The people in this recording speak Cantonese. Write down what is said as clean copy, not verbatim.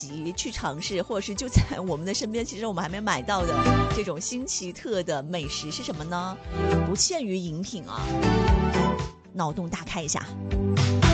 去尝试，或者是就在我们的身边，其实我们还没买到的这种新奇特的美食是什么呢？不限于饮品啊，脑洞大开一下。